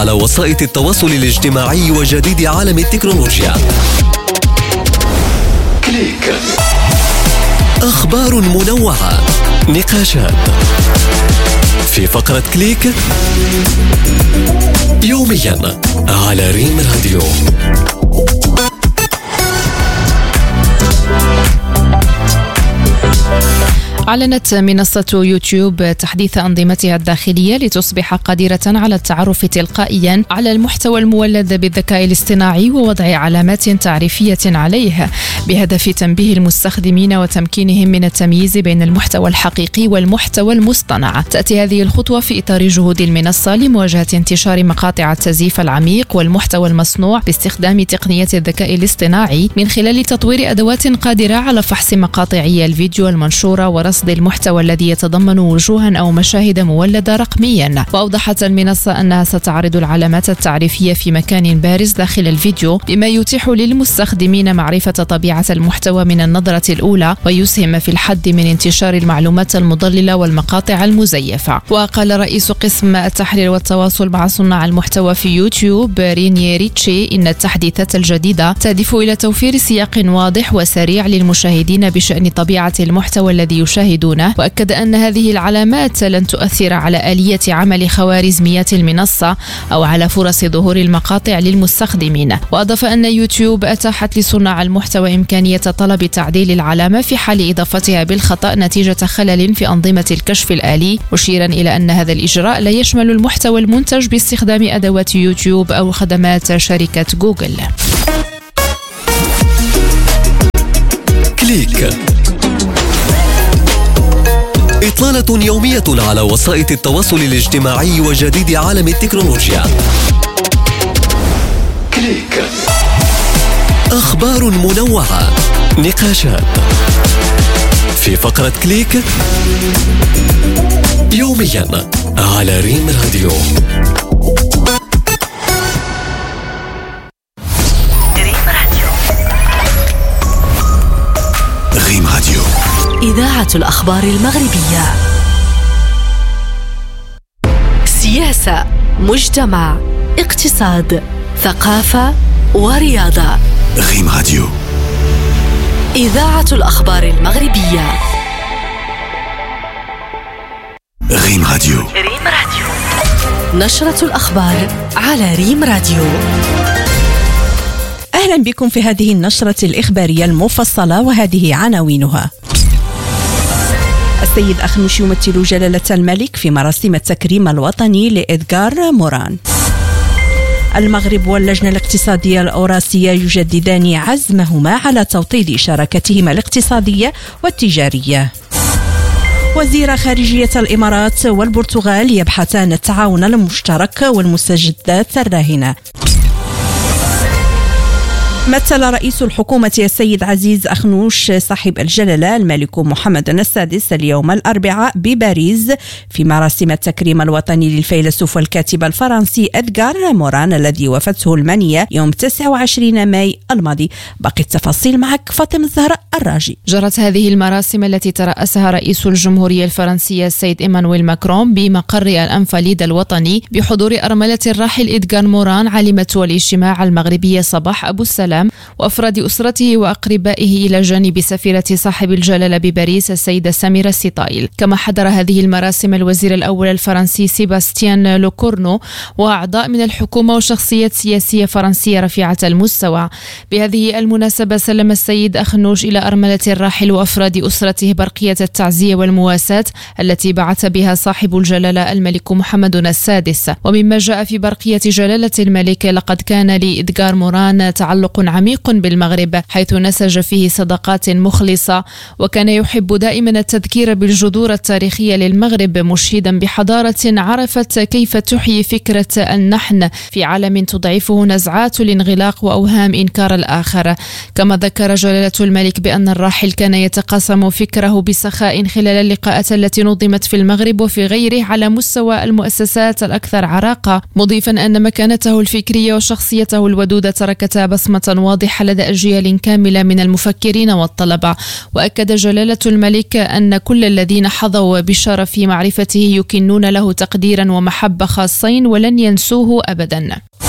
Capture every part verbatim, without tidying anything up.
على وسائل التواصل الاجتماعي وجديد عالم التكنولوجيا. كليك. أخبار منوعة، نقاشات في فقرة كليك يوميا على ريم راديو. أعلنت منصة يوتيوب تحديث أنظمتها الداخلية لتصبح قادرة على التعرف تلقائيا على المحتوى المولد بالذكاء الاصطناعي ووضع علامات تعريفية عليه بهدف تنبيه المستخدمين وتمكينهم من التمييز بين المحتوى الحقيقي والمحتوى المصطنع. تأتي هذه الخطوة في إطار جهود المنصة لمواجهة انتشار مقاطع التزييف العميق والمحتوى المصنوع باستخدام تقنية الذكاء الاصطناعي من خلال تطوير أدوات قادرة على فحص مقاطعي الفيديو المنشورة ورصد المحتوى الذي يتضمن وجوها أو مشاهد مولدة رقميا. وأوضحت المنصة أنها ستعرض العلامات التعريفية في مكان بارز داخل الفيديو بما يتيح للمستخدمين معرفة طبيعة المحتوى من النظرة الأولى ويسهم في الحد من انتشار المعلومات المضللة والمقاطع المزيفة. وقال رئيس قسم التحرير والتواصل مع صناع المحتوى في يوتيوب ريني ريتشي إن التحديثات الجديدة تهدف إلى توفير سياق واضح وسريع للمشاهدين بشأن طبيعة المحتوى الذي يشاهدونه، وأكد أن هذه العلامات لن تؤثر على آلية عمل خوارزميات المنصة أو على فرص ظهور المقاطع للمستخدمين. وأضاف أن يوتيوب أتاحت لصناع المحتوى إمكانية طلب تعديل العلامة في حال إضافتها بالخطأ نتيجة خلل في أنظمة الكشف الآلي، مشيرا إلى أن هذا الإجراء لا يشمل المحتوى المنتج باستخدام أدوات يوتيوب أو خدمات شركة جوجل. كليك. إطلالة يومية على وسائل التواصل الاجتماعي وجديد عالم التكنولوجيا. كليك. أخبار منوعة، نقاشات في فقرة كليك يوميا على ريم راديو. ريم راديو، إذاعة الأخبار المغربية. سياسة، مجتمع، اقتصاد، ثقافة ورياضة. ريم راديو، إذاعة الأخبار المغربية. ريم راديو. ريم راديو، نشرة الأخبار على ريم راديو. أهلا بكم في هذه النشرة الإخبارية المفصلة وهذه عناوينها. السيد أخنوش يمثل جلالة الملك في مراسم التكريم الوطني لإدغار موران. المغرب واللجنة الاقتصادية الأوراسية يجددان عزمهما على توطيد شراكتهما الاقتصادية والتجارية. وزير خارجية الإمارات والبرتغال يبحثان التعاون المشترك والمستجدات الراهنة. مثل رئيس الحكومة السيد عزيز أخنوش صاحب الجلالة الملك محمد السادس اليوم الأربعاء بباريس في مراسم التكريم الوطني للفيلسوف والكاتب الفرنسي إدغار موران الذي وفاته المنية يوم تسعة وعشرين ماي الماضي. باقي التفاصيل معك فاطمة الزهراء الراجي. جرت هذه المراسم التي ترأسها رئيس الجمهورية الفرنسية السيد إيمانويل ماكرون بمقر الأنفاليد الوطني بحضور أرملة الراحل إدغار موران عالمة الاجتماع المغربية صباح أبو السلام وأفراد أسرته وأقربائه إلى جانب سفيرة صاحب الجلالة بباريس السيدة سميرة السطائل. كما حضر هذه المراسم الوزير الأول الفرنسي سيباستيان لوكورنو وأعضاء من الحكومة وشخصيات سياسية فرنسية رفيعة المستوى. بهذه المناسبة سلم السيد أخنوش إلى أرملة الراحل وأفراد أسرته برقية التعزية والمواساة التي بعث بها صاحب الجلالة الملك محمد السادس. ومما جاء في برقية جلالة الملك، لقد كان لإدغار موران تعلق عميق بالمغرب حيث نسج فيه صداقات مخلصة، وكان يحب دائما التذكير بالجذور التاريخية للمغرب، مشيدا بحضارة عرفت كيف تحيي فكرة النحن في عالم تضعفه نزعات الانغلاق وأوهام إنكار الآخر. كما ذكر جلالة الملك بأن الراحل كان يتقاسم فكره بسخاء خلال اللقاءات التي نظمت في المغرب وفي غيره على مستوى المؤسسات الأكثر عراقة، مضيفا أن مكانته الفكرية وشخصيته الودودة تركتا بصمة واضحة لدى أجيال كاملة من المفكرين والطلبة. وأكد جلالة الملك أن كل الذين حظوا بشرف معرفته يكنون له تقديرا ومحبة خاصين ولن ينسوه أبدا.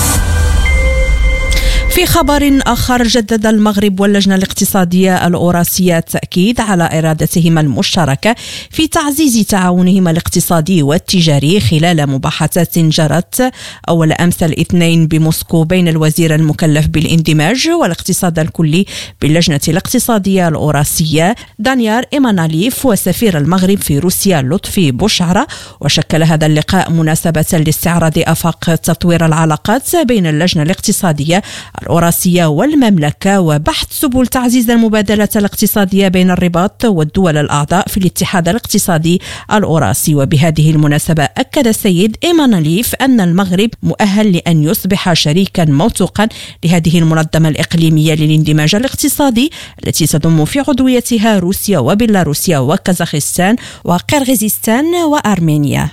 في خبر آخر، جدد المغرب واللجنة الاقتصادية الأوراسية التأكيد على إرادتهما المشتركة في تعزيز تعاونهما الاقتصادي والتجاري خلال مباحثات جرت أول أمس الاثنين بموسكو بين الوزير المكلف بالاندماج والاقتصاد الكلي باللجنة الاقتصادية الأوراسية دانيار إيماناليف وسفير المغرب في روسيا لطفي بوشعرة. وشكل هذا اللقاء مناسبة لاستعراض آفاق تطوير العلاقات بين اللجنة الاقتصادية الأوراسية والمملكة وبحث سبل تعزيز المبادلة الاقتصادية بين الرباط والدول الأعضاء في الاتحاد الاقتصادي الأوراسي. وبهذه المناسبة أكد السيد إيماناليف أن المغرب مؤهل لأن يصبح شريكا موثوقا لهذه المنظمة الإقليمية للاندماج الاقتصادي التي تضم في عضويتها روسيا وبيلاروسيا وكازاخستان وقرغيزستان وأرمينيا.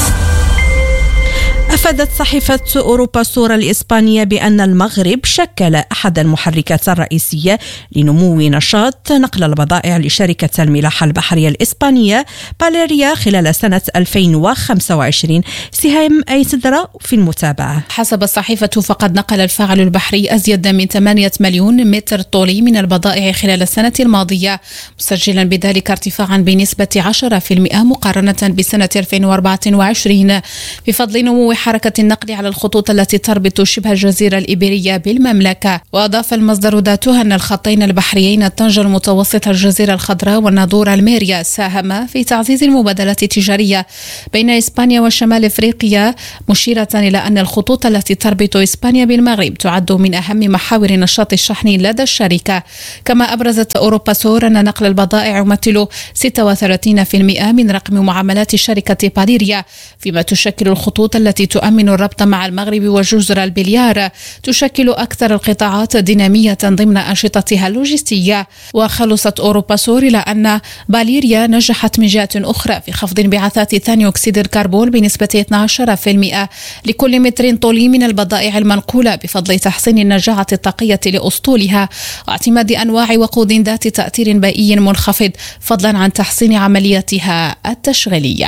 أفادت صحيفة أوروبا سور الإسبانية بأن المغرب شكل أحد المحركات الرئيسية لنمو نشاط نقل البضائع لشركة الملاحة البحرية الإسبانية باليريا خلال سنة ألفين وخمسة وعشرين. سهام أي تدرى في المتابعة. حسب الصحيفة فقد نقل الفاعل البحري أزيد من ثمانية مليون متر طولي من البضائع خلال السنة الماضية، مسجلا بذلك ارتفاعا بنسبة عشرة بالمئة مقارنة بسنة ألفين وأربعة وعشرين بفضل نمو حركة النقل على الخطوط التي تربط شبه الجزيرة الإيبيرية بالمملكة. وأضاف المصدر ذاته أن الخطين البحريين الطنجة المتوسطة الجزيرة الخضراء والناظور الميريا ساهما في تعزيز المبادلات التجارية بين إسبانيا وشمال أفريقيا، مشيرة إلى أن الخطوط التي تربط إسبانيا بالمغرب تعد من أهم محاور نشاط الشحن لدى الشركة. كما أبرزت أوروبا سور أن نقل البضائع يمثل ستة وثلاثين بالمئة من رقم معاملات شركة باليريا، فيما تشكل الخطوط التي تؤمن الربط مع المغرب وجزر البليار تشكل أكثر القطاعات دينامية ضمن أنشطتها اللوجستية. وخلصت أوروبا سور إلى أن باليريا نجحت من جهة أخرى في خفض انبعاثات ثاني أكسيد الكربون بنسبة اثني عشر بالمئة لكل متر طولي من البضائع المنقولة بفضل تحسين النجاعة الطاقية لأسطولها واعتماد أنواع وقود ذات تأثير بيئي منخفض فضلا عن تحسين عملياتها التشغيلية.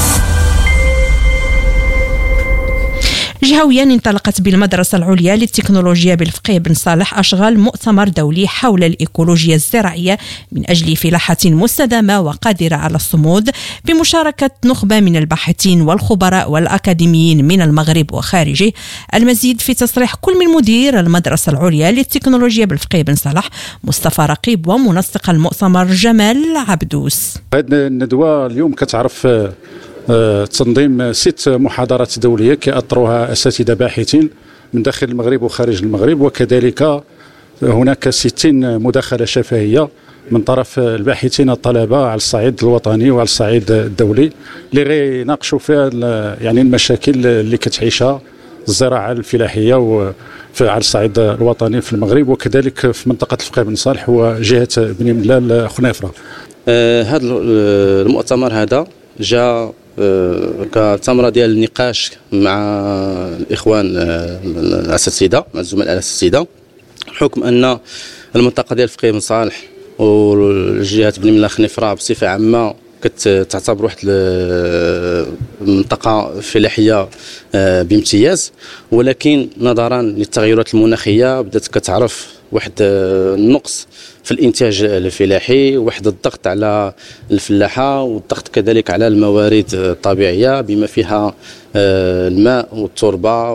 جهويا انطلقت بالمدرسة العليا للتكنولوجيا بالفقيه بن صالح أشغال مؤتمر دولي حول الإيكولوجيا الزراعية من أجل فلاحة مستدامة وقادرة على الصمود بمشاركة نخبة من الباحثين والخبراء والأكاديميين من المغرب وخارجه. المزيد في تصريح كل من مدير المدرسة العليا للتكنولوجيا بالفقيه بن صالح مصطفى رقيب ومنسق المؤتمر جمال عبدوس. هذه الندوة اليوم كتعرف تنظيم ست محاضرات دولية كأطروها أساتذة باحثين من داخل المغرب وخارج المغرب، وكذلك هناك ستين مداخلة شفهية من طرف الباحثين الطلبة على الصعيد الوطني وعلى الصعيد الدولي اللي غيناقشوا فيها يعني المشاكل اللي كتعيشها الزراعة الفلاحية على الصعيد الوطني في المغرب وكذلك في منطقة الفقيه بن صالح وجهة بني ملال خنيفرة. هذا المؤتمر هذا جاء كثمرة ديال النقاش مع الإخوان الأساتذة مع الزملاء الأساتذة، بحكم أن المنطقة ديال الفقيه بن صالح والجهات بني ملال خنيفرة بصفة عامة كتعتبر واحد المنطقة فلاحية بامتياز، ولكن نظرا للتغيرات المناخية بدات كتعرف واحد النقص في الانتاج الفلاحي، واحد الضغط على الفلاحه والضغط كذلك على الموارد الطبيعيه بما فيها الماء والتربه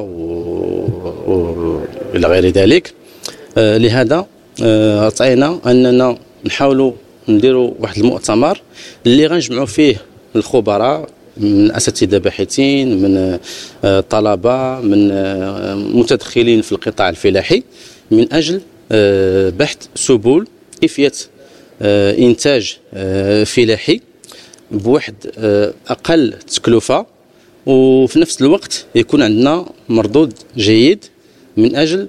والى غير ذلك. لهذا عطينا اننا نحاولوا نديروا واحد المؤتمر اللي غنجمعوا فيه الخبراء من اساتذه باحثين من طلبه من متدخلين في القطاع الفلاحي من اجل بحث سبل كيفية إنتاج فلاحي بواحد أقل تكلفة وفي نفس الوقت يكون عندنا مردود جيد من أجل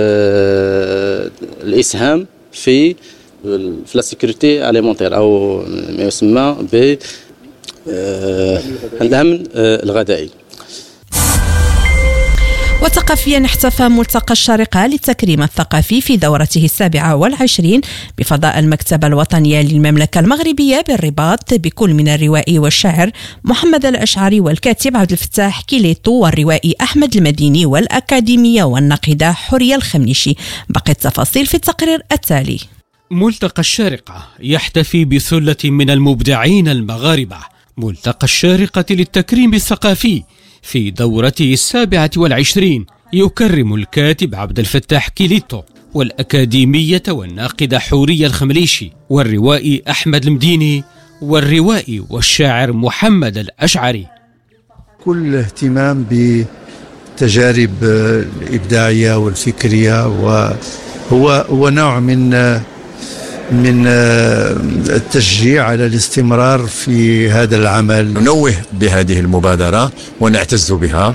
الإسهام في في لا سيكوريتي أليمونتير أو ما يسمى ب الأمن الغذائي. وثقافيا احتفى ملتقى الشارقة للتكريم الثقافي في دورته السابعة والعشرين بفضاء المكتبة الوطنية للمملكة المغربية بالرباط بكل من الروائي والشاعر محمد الأشعري والكاتب عبد الفتاح كيليتو والروائي أحمد المديني والأكاديمية والناقدة حورية الخمنيشي. باقي التفاصيل في التقرير التالي. ملتقى الشارقة يحتفي بثلة من المبدعين المغاربة. ملتقى الشارقة للتكريم الثقافي في دورته السابعة والعشرين يكرم الكاتب عبد الفتاح كيليتو والأكاديمية والناقدة حورية الخمليشي والروائي أحمد المديني والروائي والشاعر محمد الأشعري. كل اهتمام بالتجارب الإبداعية والفكرية، وهو هو نوع من من التشجيع على الاستمرار في هذا العمل. ننوه بهذه المبادرة ونعتز بها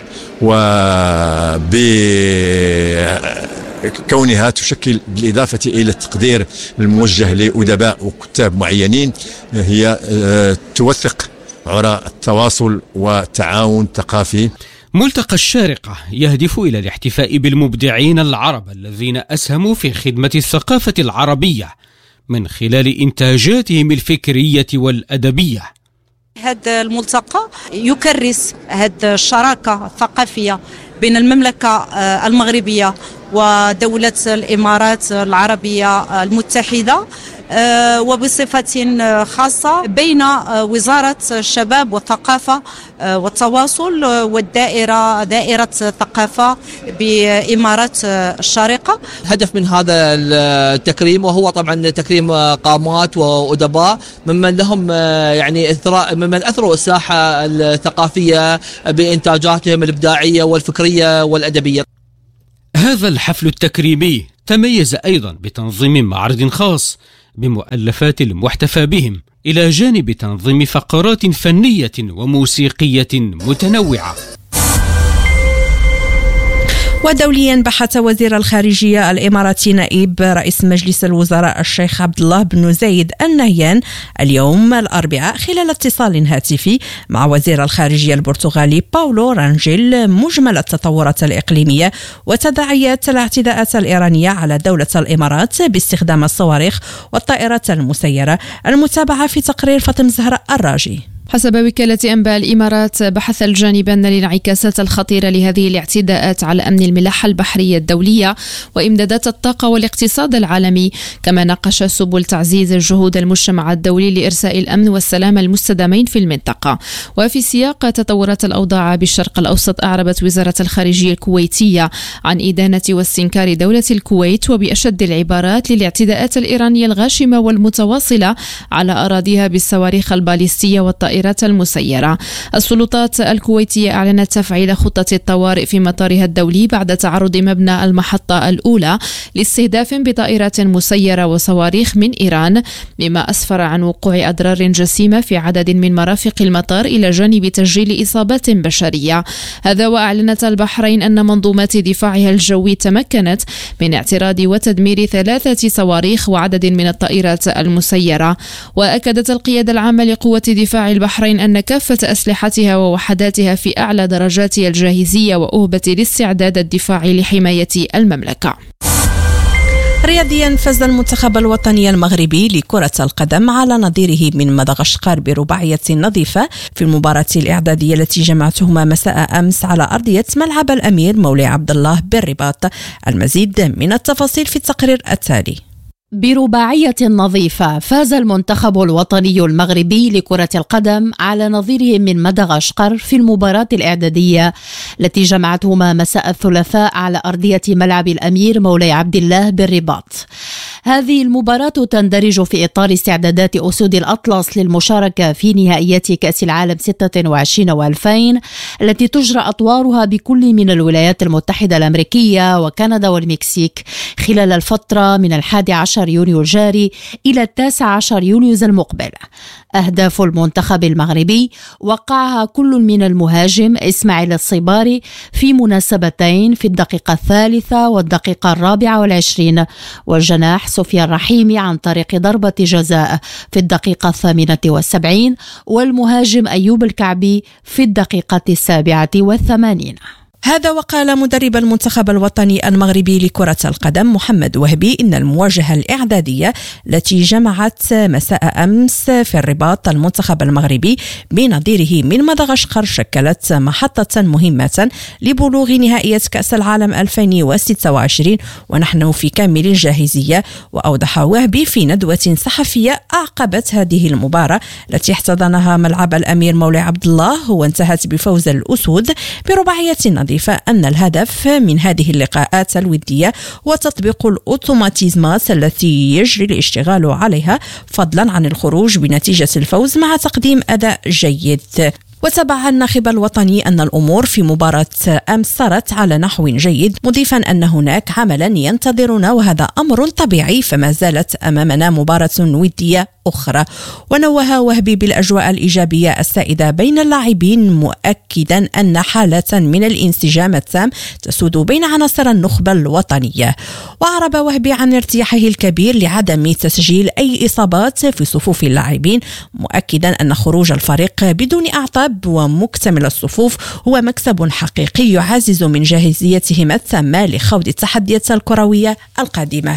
وبكونها تشكل بالإضافة إلى التقدير الموجه لأدباء وكتاب معينين، هي توثق عراء التواصل والتعاون الثقافي. ملتقى الشارقة يهدف إلى الاحتفاء بالمبدعين العرب الذين أسهموا في خدمة الثقافة العربية من خلال إنتاجاتهم الفكرية والأدبية. هذا الملتقى يكرس هذه الشراكة الثقافية بين المملكة المغربية ودولة الإمارات العربية المتحدة، وبصفة خاصة بين وزارة الشباب والثقافة والتواصل والدائرة دائرة الثقافة بإمارات الشارقة. هدف من هذا التكريم وهو طبعا تكريم قامات وأدباء ممن لهم يعني إثراء، ممن أثروا الساحة الثقافية بإنتاجاتهم الإبداعية والفكرية والأدبية. هذا الحفل التكريمي تميز أيضا بتنظيم معرض خاص بمؤلفات المحتفى بهم، إلى جانب تنظيم فقرات فنية وموسيقية متنوعة. ودوليا بحث وزير الخارجية الإماراتي نائب رئيس مجلس الوزراء الشيخ عبد الله بن زايد النهيان اليوم الأربعاء خلال اتصال هاتفي مع وزير الخارجية البرتغالي باولو رانجيل مجمل التطورات الإقليمية وتداعيات الاعتداءات الإيرانية على دولة الإمارات باستخدام الصواريخ والطائرات المسيرة. المتابعة في تقرير فاطمة زهراء الراجي. حسب وكالة أنباء الإمارات، بحث الجانبان الانعكاسات الخطيرة لهذه الاعتداءات على أمن الملاحة البحرية الدولية وإمدادات الطاقة والاقتصاد العالمي، كما ناقش سبل تعزيز جهود المجتمع الدولي لإرساء الأمن والسلام المستدامين في المنطقة. وفي سياق تطورات الأوضاع بالشرق الأوسط، أعربت وزارة الخارجية الكويتية عن إدانة واستنكار دولة الكويت وبأشد العبارات للاعتداءات الإيرانية الغاشمة والمتواصلة على أراضيها بالصواريخ الباليستية والطائرات المسيرة. السلطات الكويتية أعلنت تفعيل خطة الطوارئ في مطارها الدولي بعد تعرض مبنى المحطة الأولى لاستهداف بطائرات مسيرة وصواريخ من إيران، مما أسفر عن وقوع أضرار جسيمة في عدد من مرافق المطار إلى جانب تسجيل إصابات بشرية. هذا وأعلنت البحرين أن منظومات دفاعها الجوي تمكنت من اعتراض وتدمير ثلاثة صواريخ وعدد من الطائرات المسيرة. وأكدت القيادة العامة لقوة دفاع البحرين أن كافة أسلحتها ووحداتها في أعلى درجاتها الجاهزية وأهبة الاستعداد الدفاعي لحماية المملكة. رياضيا، فاز المنتخب الوطني المغربي لكرة القدم على نظيره من مدغشقر برباعية نظيفة في المباراة الإعدادية التي جمعتهما مساء أمس على أرضية ملعب الأمير مولاي عبد الله بالرباط. المزيد من التفاصيل في التقرير التالي. برباعية نظيفة فاز المنتخب الوطني المغربي لكرة القدم على نظيره من مدغشقر في المباراة الإعدادية التي جمعتهما مساء الثلاثاء على أرضية ملعب الأمير مولاي عبد الله بالرباط. هذه المباراة تندرج في إطار استعدادات أسود الأطلس للمشاركة في نهائيات كأس العالم ستة وعشرين وألفين التي تجرى أطوارها بكل من الولايات المتحدة الأمريكية وكندا والمكسيك خلال الفترة من الحادي عشر يونيو الجاري إلى التاسع عشر يوليو المقبل. أهداف المنتخب المغربي وقعها كل من المهاجم إسماعيل الصباري في مناسبتين في الدقيقة الثالثة والدقيقة الرابعة والعشرين، والجناح سفيان رحيمي عن طريق ضربة جزاء في الدقيقة الثامنة والسبعين، والمهاجم أيوب الكعبي في الدقيقة السابعة والثمانين. هذا وقال مدرب المنتخب الوطني المغربي لكرة القدم محمد وهبي إن المواجهة الإعدادية التي جمعت مساء أمس في الرباط المنتخب المغربي بنظيره من مدغشقر شكلت محطة مهمة لبلوغ نهائية كأس العالم ألفين وستة وعشرين ونحن في كامل الجاهزية. وأوضح وهبي في ندوة صحفية أعقبت هذه المباراة التي احتضنها ملعب الأمير مولاي عبد الله وانتهت بفوز الأسود برباعية نظيفة أن الهدف من هذه اللقاءات الودية هو تطبيق الأوتوماتيزمات التي يجري الاشتغال عليها فضلا عن الخروج بنتيجة الفوز مع تقديم أداء جيد. وتابع الناخب الوطني أن الأمور في مباراة أمس سارت على نحو جيد مضيفا أن هناك عملا ينتظرنا وهذا أمر طبيعي فما زالت أمامنا مباراة ودية أخرى. ونوه وهبي بالأجواء الإيجابية السائدة بين اللاعبين مؤكدا أن حالة من الانسجام التام تسود بين عناصر النخبة الوطنية. وأعرب وهبي عن ارتياحه الكبير لعدم تسجيل أي إصابات في صفوف اللاعبين مؤكدا أن خروج الفريق بدون أعطاب ومكتمل الصفوف هو مكسب حقيقي يعزز من جاهزيتهم التامة لخوض التحديات الكروية القادمة.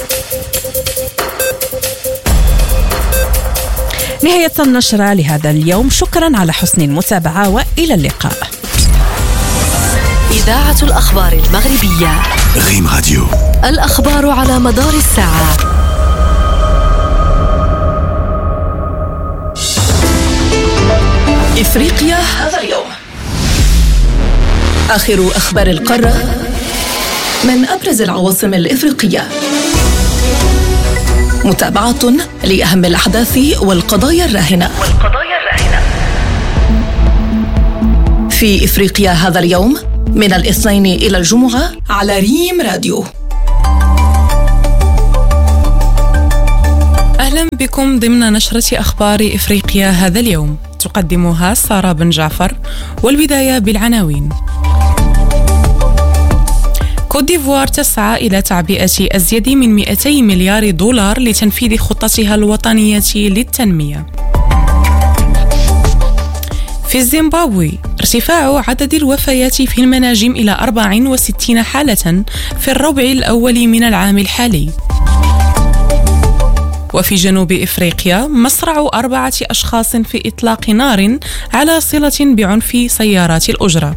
نهاية النشرة لهذا اليوم، شكرا على حسن المتابعة وإلى اللقاء. إذاعة الأخبار المغربية ريم راديو، الأخبار على مدار الساعة. إفريقيا هذا اليوم، آخر أخبار القارة من أبرز العواصم الإفريقية، متابعة لأهم الأحداث والقضايا الراهنة في إفريقيا هذا اليوم من الاثنين إلى الجمعة على ريم راديو. أهلا بكم ضمن نشرة أخبار إفريقيا هذا اليوم، تقدمها سارة بن جعفر، والبداية بالعناوين. كوت ديفوار تسعى إلى تعبئة أزيد من مئتي مليار دولار لتنفيذ خطتها الوطنية للتنمية. في الزيمبابوي ارتفاع عدد الوفيات في المناجم إلى أربع وستين حالة في الربع الأول من العام الحالي. وفي جنوب إفريقيا مصرع أربعة أشخاص في إطلاق نار على صلة بعنف سيارات الأجرة.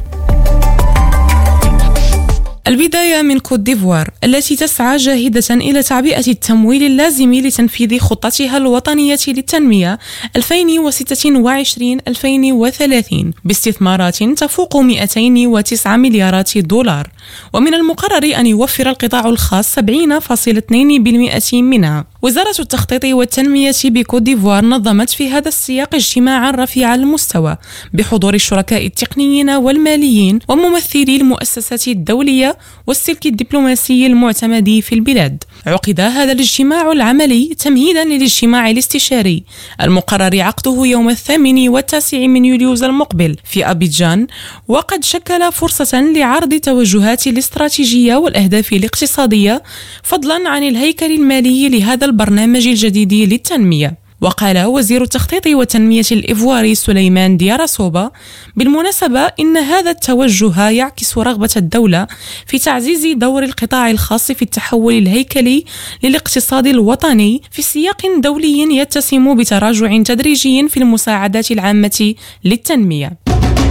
البداية من كوت ديفوار التي تسعى جاهدة إلى تعبئة التمويل اللازم لتنفيذ خطتها الوطنية للتنمية ألفين وستة وعشرين ألفين وثلاثين باستثمارات تفوق مئتين وتسعة مليارات دولار، ومن المقرر أن يوفر القطاع الخاص سبعين فاصلة اثنين بالمئة منها. وزارة التخطيط والتنمية بكوت ديفوار نظمت في هذا السياق اجتماعا رفيع المستوى بحضور الشركاء التقنيين والماليين وممثلي المؤسسات الدولية والسلك الدبلوماسي المعتمد في البلاد. عقد هذا الاجتماع العملي تمهيدا للاجتماع الاستشاري المقرر عقده يوم الثامن والتاسع من يوليوز المقبل في أبيجان، وقد شكل فرصة لعرض توجهات الاستراتيجية والأهداف الاقتصادية فضلا عن الهيكل المالي لهذا البرنامج الجديد للتنمية. وقال وزير التخطيط والتنمية الإيفواري سليمان دياراسوبا: بالمناسبة إن هذا التوجه يعكس رغبة الدولة في تعزيز دور القطاع الخاص في التحول الهيكلي للاقتصاد الوطني في سياق دولي يتسم بتراجع تدريجي في المساعدات العامة للتنمية.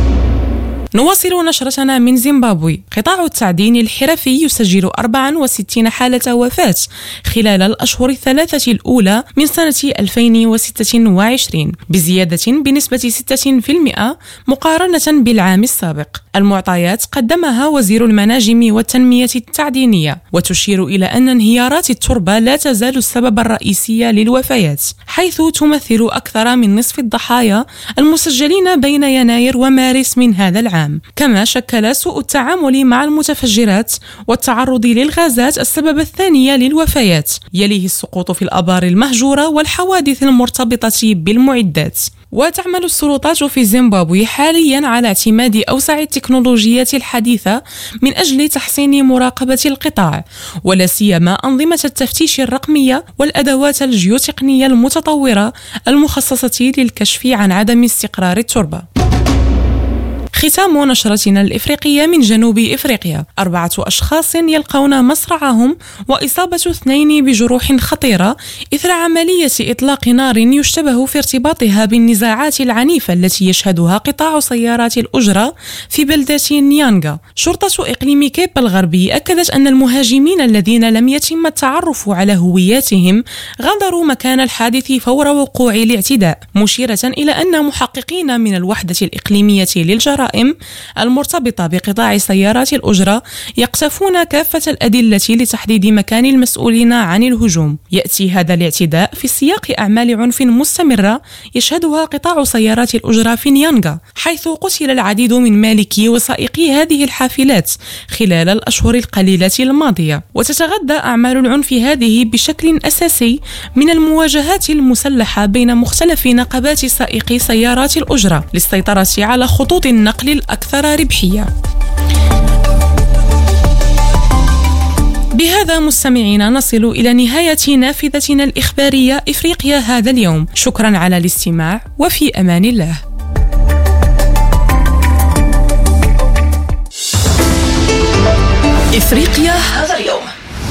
نواصل نشرتنا من زيمبابوي. قطاع التعدين الحرفي يسجل أربعة وستين حالة وفاة خلال الأشهر الثلاثة الأولى من سنة ألفين وستة وعشرين بزيادة بنسبة ستة بالمئة مقارنة بالعام السابق. المعطيات قدمها وزير المناجم والتنمية التعدينية وتشير إلى أن انهيارات التربة لا تزال السبب الرئيسي للوفيات، حيث تمثل أكثر من نصف الضحايا المسجلين بين يناير ومارس من هذا العام. كما شكل سوء التعامل مع المتفجرات والتعرض للغازات السبب الثاني للوفيات، يليه السقوط في الآبار المهجورة والحوادث المرتبطة بالمعدات. وتعمل السلطات في زيمبابوي حاليا على اعتماد أوسع التكنولوجيات الحديثة من أجل تحسين مراقبة القطاع، ولا سيما أنظمة التفتيش الرقمية والأدوات الجيوتقنية المتطورة المخصصة للكشف عن عدم استقرار التربة. ختام نشرتنا الإفريقية من جنوب إفريقيا. أربعة أشخاص يلقون مصرعهم وإصابة اثنين بجروح خطيرة إثر عملية إطلاق نار يشتبه في ارتباطها بالنزاعات العنيفة التي يشهدها قطاع سيارات الأجرة في بلدة نيانغا. شرطة إقليم كيب الغربي أكدت أن المهاجمين الذين لم يتم التعرف على هوياتهم غادروا مكان الحادث فور وقوع الاعتداء، مشيرة إلى أن محققين من الوحدة الإقليمية للجرائم المرتبطة بقطاع سيارات الأجرة يقتفون كافة الأدلة لتحديد مكان المسؤولين عن الهجوم. يأتي هذا الاعتداء في سياق أعمال عنف مستمرة يشهدها قطاع سيارات الأجرة في نيانغا، حيث قتل العديد من مالكي وسائقي هذه الحافلات خلال الأشهر القليلة الماضية. وتتغذى أعمال العنف هذه بشكل أساسي من المواجهات المسلحة بين مختلف نقابات سائقي سيارات الأجرة للسيطرة على خطوط النقل الأكثر ربحية. بهذا مستمعينا نصل إلى نهاية نافذتنا الإخبارية إفريقيا هذا اليوم. شكرا على الاستماع وفي أمان الله. إفريقيا هذا اليوم.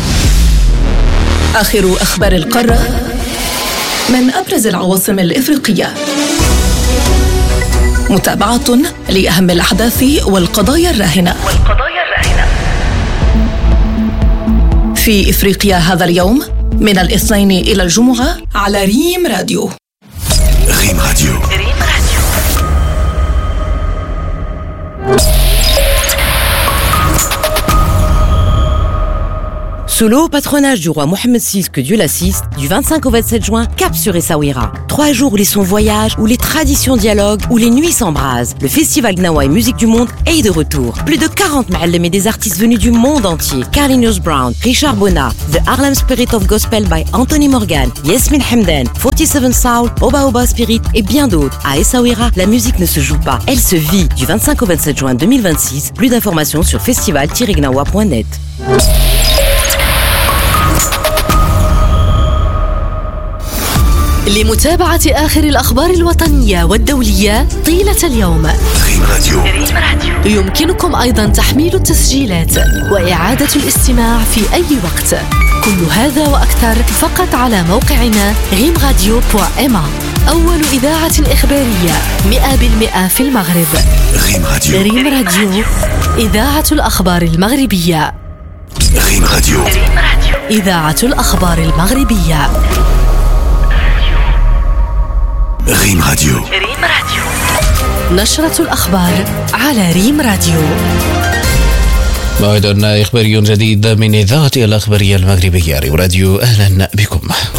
آخر أخبار القارة من أبرز العواصم الإفريقية. متابعة لأهم الأحداث والقضايا الراهنة في إفريقيا هذا اليوم من الاثنين إلى الجمعة على ريم راديو. ريم راديو. Sous le haut patronage du roi Mohamed six, que Dieu l'assiste, du vingt-cinq au vingt-sept juin, cap sur Essaouira. Trois jours où les sons voyagent, où les traditions dialoguent, où les nuits s'embrasent. Le festival Gnawa et Musique du Monde est de retour. Plus de quarante ma'allem et des artistes venus du monde entier. Carlinhos Brown, Richard Bona, The Harlem Spirit of Gospel by Anthony Morgan, Yasmin Hamdan, forty-seven Soul, Oba Oba Spirit et bien d'autres. À Essaouira, la musique ne se joue pas, elle se vit. Du vingt-cinq au vingt-sept juin deux mille vingt-six, plus d'informations sur festival tiret gnawa point net. لمتابعة آخر الأخبار الوطنية والدولية طيلة اليوم، ريم راديو. يمكنكم أيضا تحميل التسجيلات وإعادة الاستماع في أي وقت. كل هذا وأكثر فقط على موقعنا ريم راديو بوان إم إيه. أول إذاعة إخبارية مئة بالمئة في المغرب. ريم راديو. ريم راديو، إذاعة الأخبار المغربية. ريم راديو. إذاعة الأخبار المغربية. ريم راديو. ريم راديو. نشرة الأخبار على ريم راديو. موعد إخباري جديد من إذاعة الأخبارية المغربية ريم راديو. أهلا بكم.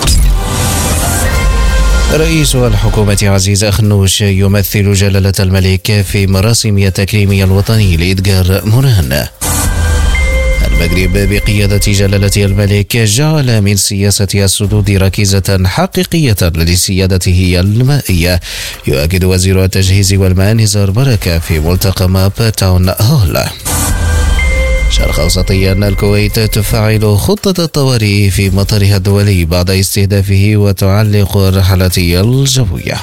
رئيس الحكومة عزيز أخنوش يمثل جلالة الملك في مراسم التكريم الوطني لإدغار موران. المغرب بقيادة جلالة الملك جعل من سياسة السدود ركيزة حقيقية لسيادته المائية، يؤكد وزير التجهيز والماء نزار بركة في ملتقى ماب تاون هول. شرق أوسطيا، الكويت تفعل خطة الطوارئ في مطارها الدولي بعد استهدافه وتعلق الرحلات الجوية.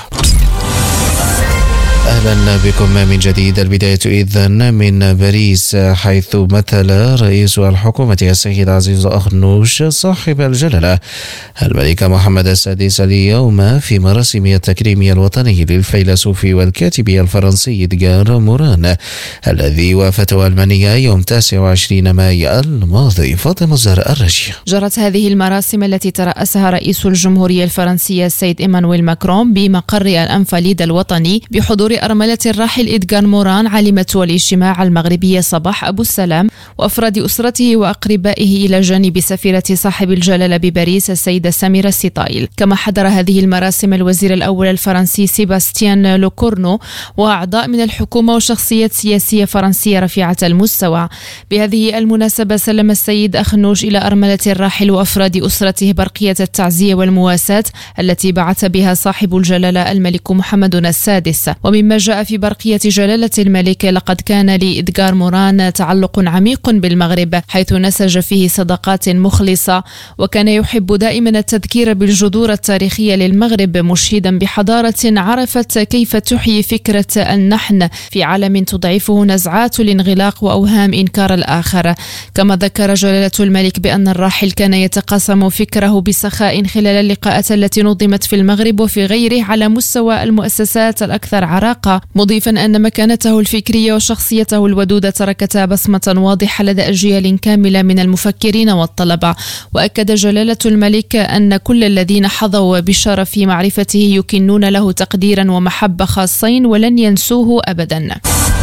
أهلا بكم من جديد. البداية إذن من باريس، حيث مثل رئيس الحكومة السيد عزيز أخنوش صاحب الجلالة الملك محمد السادس اليوم في مراسم التكريم الوطني للفيلسوف والكاتب الفرنسي إدغار موران الذي وافته ألمانيا يوم تاسع وعشرين مايو الماضي. فاطمة الزهراء الرجي. جرت هذه المراسم التي ترأسها رئيس الجمهورية الفرنسية السيد إيمانويل ماكرون بمقر الأنفاليد الوطني بحضور أرملة الراحل إدغار موران عالمة الاجتماع المغربية صباح أبو السلام وأفراد أسرته وأقربائه إلى جانب سفيرة صاحب الجلالة بباريس السيدة سميرة السطائل. كما حضر هذه المراسم الوزير الأول الفرنسي سيباستيان لوكورنو وأعضاء من الحكومة وشخصيات سياسية فرنسية رفيعة المستوى. بهذه المناسبة سلم السيد أخنوش إلى أرملة الراحل وأفراد أسرته برقية التعزية والمواساة التي بعث بها صاحب الجلالة الملك محمد السادس. ومما كما جاء في برقية جلالة الملك لقد كان لإدغار موران تعلق عميق بالمغرب، حيث نسج فيه صداقات مخلصة، وكان يحب دائما التذكير بالجذور التاريخية للمغرب، مشيدا بحضارة عرفت كيف تحيي فكرة النحن في عالم تضعفه نزعات الانغلاق وأوهام إنكار الآخر. كما ذكر جلالة الملك بأن الراحل كان يتقاسم فكره بسخاء خلال اللقاءات التي نظمت في المغرب وفي غيره على مستوى المؤسسات الأكثر عراقة، مضيفا أن مكانته الفكرية وشخصيته الودودة تركتا بصمة واضحة لدى أجيال كاملة من المفكرين والطلبة. وأكد جلالة الملك أن كل الذين حظوا بشرف معرفته يكنون له تقديرا ومحبة خاصين ولن ينسوه أبدا.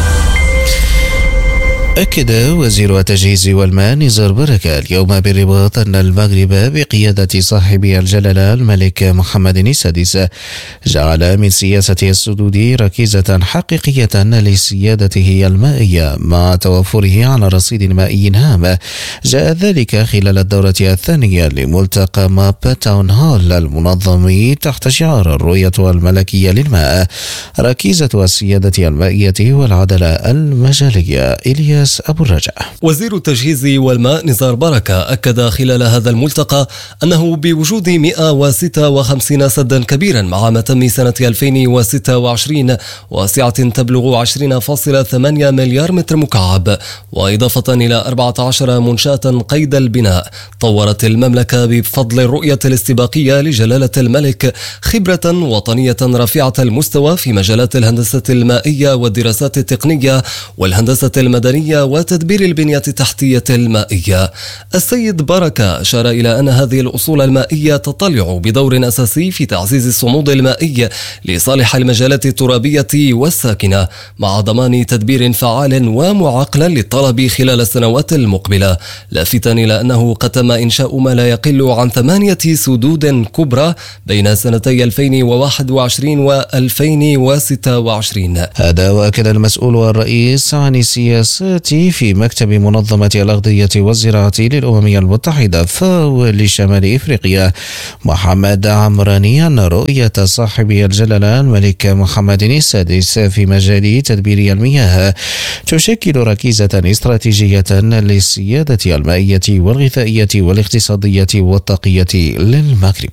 أكد وزير التجهيز والماء نزار بركة اليوم بالرباط أن المغرب بقيادة صاحب الجلالة الملك محمد السادس جعل من سياسته السدود ركيزة حقيقية لسيادته المائية مع توفره على رصيد مائي هام. جاء ذلك خلال الدورة الثانية لملتقى ماب تاون هول المنظم تحت شعار الرؤية الملكية للماء، ركيزة السيادة المائية والعدالة المجالية. إلياس أبو الرجاء. وزير التجهيز والماء نزار بركة أكد خلال هذا الملتقى أنه بوجود مئة وستة وخمسين سدا كبيرا مع متم سنة ألفين وستة وعشرين وسعة تبلغ عشرين فاصلة ثمانية مليار متر مكعب، وإضافة إلى أربعة عشر منشاة قيد البناء، طورت المملكة بفضل الرؤية الاستباقية لجلالة الملك خبرة وطنية رفيعة المستوى في مجالات الهندسة المائية والدراسات التقنية والهندسة المدنية وتدبير البنية التحتية المائية. السيد بركة أشار إلى أن هذه الأصول المائية تطلع بدور أساسي في تعزيز الصمود المائي لصالح المجالات الترابية والساكنة، مع ضمان تدبير فعال ومعقل للطلب خلال السنوات المقبلة، لافتا إلى أنه قد تم إنشاء ما لا يقل عن ثمانية سدود كبرى بين سنتي ألفين وواحد وعشرين وألفين وستة وعشرين. هذا وأكد المسؤول الرئيس عن السياسات في مكتب منظمة الأغذية والزراعة للأمم المتحدة فاو لشمال إفريقيا محمد عمراني أن رؤية صاحب الجلالة الملك محمد السادس في مجال تدبير المياه تشكل ركيزة استراتيجية للسيادة المائية والغذائية والاقتصادية والطاقية للمغرب.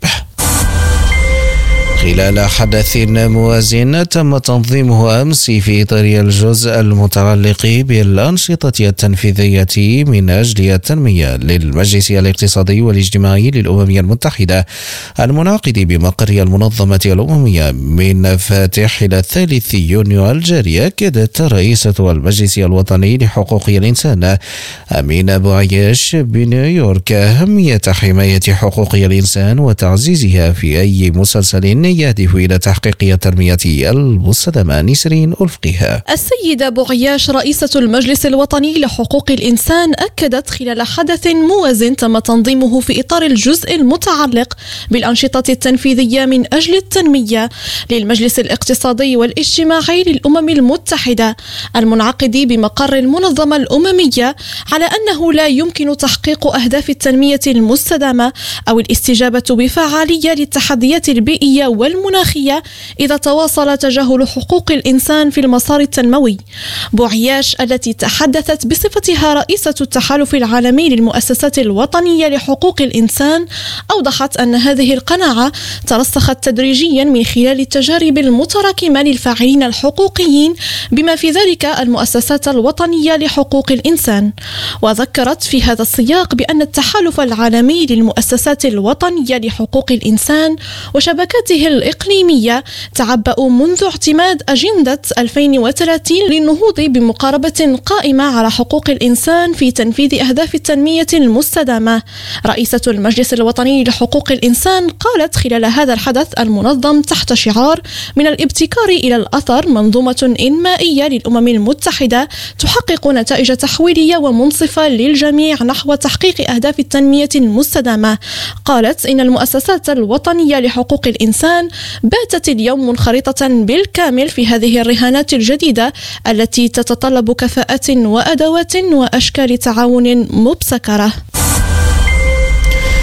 خلال حدث موازن تم تنظيمه أمس في إطار الجزء المتعلق بالأنشطة التنفيذية من أجل التنمية للمجلس الاقتصادي والاجتماعي للأمم المتحدة المنعقد بمقر المنظمة الأممية من فاتح إلى الثالث يونيو الجاري، أكدت رئيسة المجلس الوطني لحقوق الإنسان أمينة بوعياش بنيويورك أهمية حماية حقوق الإنسان وتعزيزها في أي مسلسل يهدف إلى تحقيق التنمية المستدامة. نسرين ألفقها. السيدة بوعياش رئيسة المجلس الوطني لحقوق الإنسان أكدت خلال حدث موازن تم تنظيمه في إطار الجزء المتعلق بالأنشطة التنفيذية من أجل التنمية للمجلس الاقتصادي والاجتماعي للأمم المتحدة المنعقد بمقر المنظمة الأممية على أنه لا يمكن تحقيق أهداف التنمية المستدامة أو الاستجابة بفعالية للتحديات البيئية والمناخية إذا تواصل تجاهل حقوق الإنسان في المسار التنموي. بوعياش التي تحدثت بصفتها رئيسة التحالف العالمي للمؤسسات الوطنية لحقوق الإنسان أوضحت أن هذه القناعة ترسخت تدريجيا من خلال التجارب المتراكمة للفاعلين الحقوقيين بما في ذلك المؤسسات الوطنية لحقوق الإنسان. وذكرت في هذا السياق بأن التحالف العالمي للمؤسسات الوطنية لحقوق الإنسان وشبكاته الإقليمية تعبأوا منذ اعتماد أجندة ألفين وثلاثين للنهوض بمقاربة قائمة على حقوق الإنسان في تنفيذ أهداف التنمية المستدامة. رئيسة المجلس الوطني لحقوق الإنسان قالت خلال هذا الحدث المنظم تحت شعار من الابتكار إلى الأثر منظومة إنمائية للأمم المتحدة تحقق نتائج تحويلية ومنصفة للجميع نحو تحقيق أهداف التنمية المستدامة. قالت إن المؤسسات الوطنية لحقوق الإنسان باتت اليوم منخرطة بالكامل في هذه الرهانات الجديدة التي تتطلب كفاءات وأدوات وأشكال تعاون مبتكرة.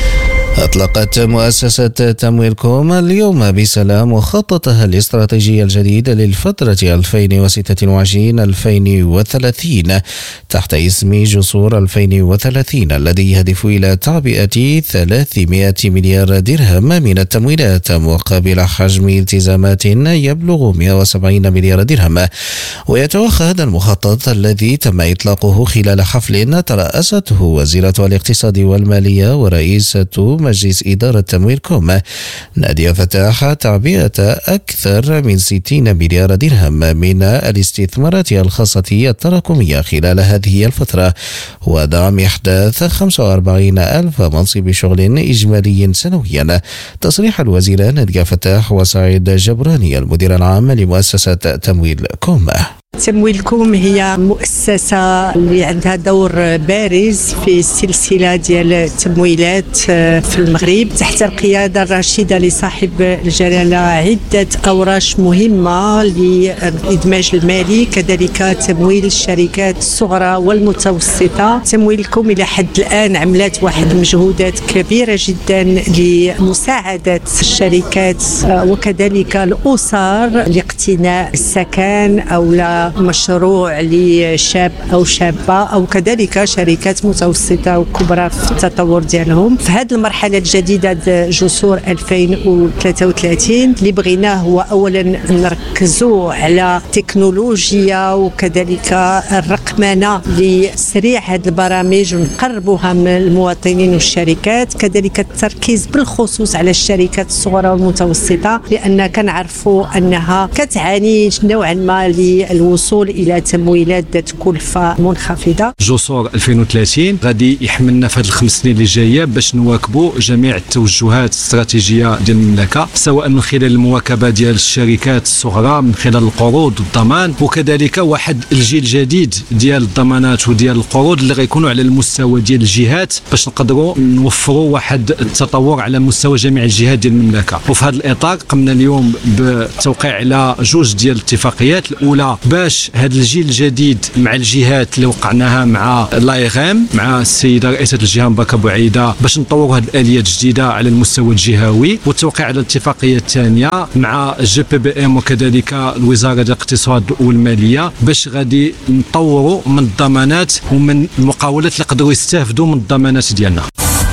أطلقت مؤسسة تمويل كوم اليوم بسلام مخططها الاستراتيجي الجديد للفترة ألفين وستة وعشرين ألفين وثلاثين تحت اسم جسور ألفين وثلاثين، الذي يهدف إلى تعبئة ثلاثمائة مليار درهم من التمويلات مقابل حجم التزامات يبلغ مئة وسبعين مليار درهم. ويتوخى هذا المخطط الذي تم إطلاقه خلال حفل ترأسته وزيرة الاقتصاد والمالية ورئيسة مجلس إدارة تمويل كوم نادية فتاح تعبئة أكثر من ستين مليار درهم من الاستثمارات الخاصة التراكمية خلال هذه الفترة، ودعم إحداث خمسة وأربعين ألف منصب شغل إجمالي سنويا. تصريح الوزيرة نادية فتاح وسعيد جبراني المدير العام لمؤسسة تمويل كوم. تمويل كوم هي مؤسسة اللي عندها دور بارز في السلسلة ديال التمويلات في المغرب تحت القيادة الرشيدة لصاحب الجلالة. عدة أوراش مهمة للإدماج المالي، كذلك تمويل الشركات الصغرى والمتوسطة. تمويل كوم إلى حد الآن عملت واحد مجهودات كبيرة جدا لمساعدة الشركات وكذلك الأسر لاقتناء السكن أو لا مشروع لشاب أو شابة أو كذلك شركات متوسطة وكبرى في التطور ديالهم. في هذه المرحلة الجديدة جسور ألفين وثلاثة وثلاثين اللي بغيناه هو أولا نركزوا على تكنولوجيا وكذلك الرقمنة لتسريع هذه البرامج ونقربوها من المواطنين والشركات، كذلك التركيز بالخصوص على الشركات الصغرى والمتوسطة لأن كنعرفوا أنها كتعاني نوعا ما للوصول الى تمويلات ذات كلفه منخفضه. جسور ألفين وثلاثين غادي يحملنا في هذه الخمس سنين اللي جايه باش نواكبوا جميع التوجهات الاستراتيجيه ديال المملكه، سواء من خلال المواكبه ديال الشركات الصغرى من خلال القروض والضمان، وكذلك واحد الجيل جديد ديال الضمانات وديال القروض اللي غيكونوا على المستوى ديال الجهات باش نقدروا نوفروا واحد التطور على مستوى جميع الجهات ديال المملكه. وفي هذا الاطار قمنا اليوم بالتوقيع على جوج ديال الاتفاقيات. الاولى باش هذا الجيل الجديد مع الجهات اللي وقعناها مع لايغام مع السيده رئيسه الجهه مباركه بوعيده باش نطوروا هذه الاليات الجديده على المستوى الجهوي، والتوقيع على الاتفاقيه الثانيه مع الجي بي بي ام وكذلك الوزاره الاقتصاد والماليه باش غادي نطوروا من الضمانات ومن المقاولات اللي يقدروا يستافدوا من الضمانات ديالنا.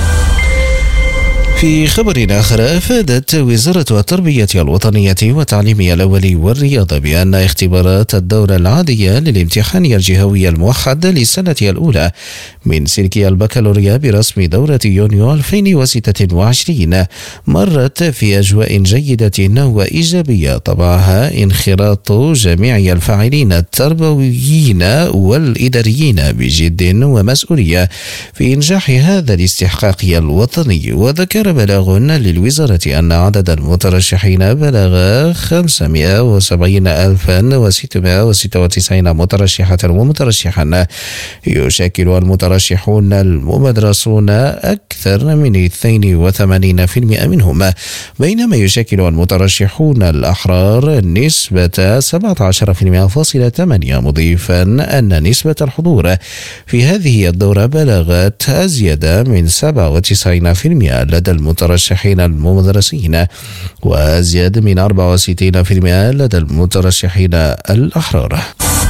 في خبر آخر، أفادت وزارة التربية الوطنية والتعليم الأولي والرياضة بأن اختبارات الدورة العادية للامتحان الجهوي الموحد للسنة الأولى من سلك البكالوريا برسم دورة يونيو ألفين وستة وعشرين مرت في أجواء جيدة وإيجابية طبعها انخراط جميع الفاعلين التربويين والإداريين بجد ومسؤولية في إنجاح هذا الاستحقاق الوطني. وذكر بلاغ للوزارة أن عدد المترشحين بلغ خمسمائة وسبعين ألفا وستمائة وستة وتسعين مترشحة ومترشحا، يشكل المترشحون الممدرسون أكثر من اثنين وثمانين بالمئة منهم، بينما يشكل المترشحون الأحرار نسبة سبعة عشر بالمئة فاصلة ثمانية، مضيفا أن نسبة الحضور في هذه الدورة بلغت أزيد من سبعة وتسعين بالمئة لدى المترشحين الممدرسين وأزيد من أربعة وستين بالمئة لدى المترشحين الأحرار.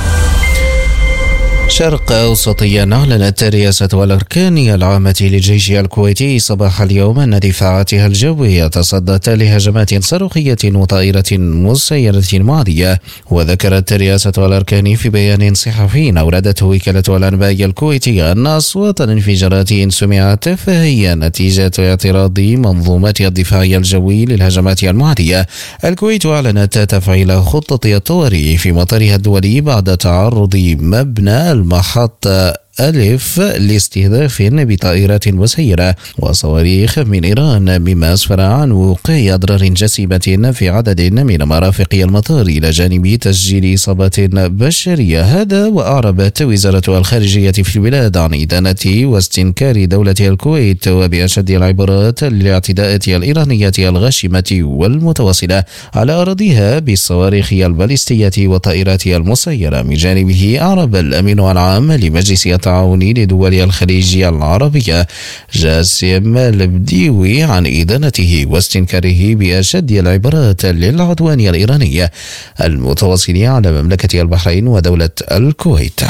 شرق أوسطيا. أعلنت رئاسة الأركان العامة للجيش الكويتي صباح اليوم أن دفاعاتها الجوية تصدت لهجمات صاروخية وطائرة مسيرة معادية. وذكرت رئاسة الأركان في بيان صحفي أوردته وكالة الأنباء الكويتية أن أصوات الانفجارات إن سمعت فهي نتيجة اعتراض منظومة الدفاع الجوي للهجمات المعادية. الكويت أعلنت تفعيل خطة الطوارئ في مطارها الدولي بعد تعرض مبنى المحطة ألف لاستهداف بطائرات مسيرة وصواريخ من إيران، مما أسفر عن وقوع أضرار جسيمة في عدد من مرافق المطار إلى جانب تسجيل إصابات بشرية. هذا وأعربت وزارة الخارجية في البلاد عن إدانة واستنكار دولة الكويت وبأشد العبارات للاعتداءات الإيرانية الغاشمة والمتواصلة على أراضيها بالصواريخ البالستية والطائرات المسيرة. من جانبه أعرب الأمين العام لمجلس التعاوني لدول الخليج العربية جاسم البديوي عن إدانته واستنكاره بأشد العبارات للعدوان الإيراني المتواصل على مملكة البحرين ودولة الكويت.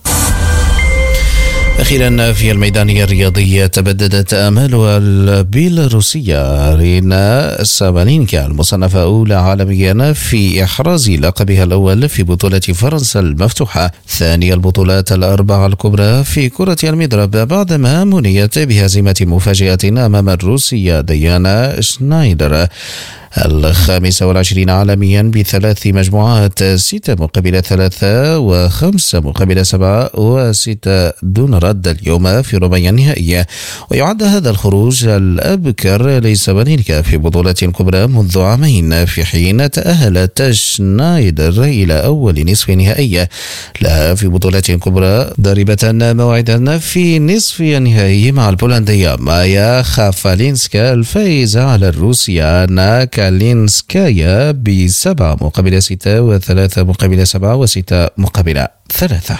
أخيرا في الميدان الرياضي تبددت آمال البيلاروسية رينا سابالينكا المصنفة أولى عالميا في إحراز لقبها الأول في بطولة فرنسا المفتوحة ثاني البطولات الأربعة الكبرى في كرة المضرب بعدما منيت بهزيمة مفاجئة أمام الروسية ديانا شنايدر الخامسة والعشرين عالميا بثلاث مجموعات ستة مقابل ثلاثة وخمسة مقابل سبعة وستة دون رد اليوم في ربع النهائي. ويعد هذا الخروج الأبكر لسابالينكا في بطولة كبرى منذ عامين في حين تأهلت شنايدر إلى أول نصف نهائي لها في بطولة كبرى ضاربة موعدا في نصف النهائي مع البولندية مايا خافالينسكا الفائزة على الروسية ناك كالينسكايا بسبعة مقابل ستة وثلاثة مقابل سبعة وستة مقابل ثلاثة.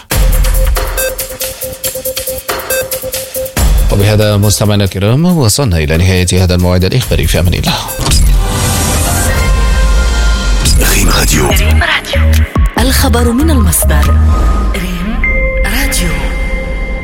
وبهذا مستمعينا الكرام وصلنا إلى نهاية هذا الموعد الإخباري في أمان الله. ريم راديو، الخبر من المصدر.